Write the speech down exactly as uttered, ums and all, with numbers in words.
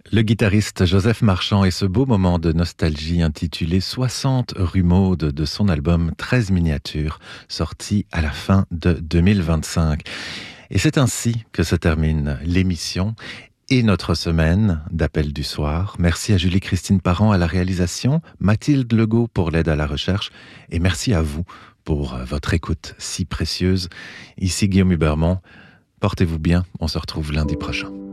Le guitariste Joseph Marchand et ce beau moment de nostalgie intitulé soixante rue Maude de son album treize miniatures, sorti à la fin de deux mille vingt-cinq. Et c'est ainsi que se termine l'émission et notre semaine d'appel du soir. Merci à Julie-Christine Parent à la réalisation, Mathilde Legault pour l'aide à la recherche et merci à vous pour votre écoute si précieuse. Ici Guillaume Hubermont, portez-vous bien, on se retrouve lundi prochain.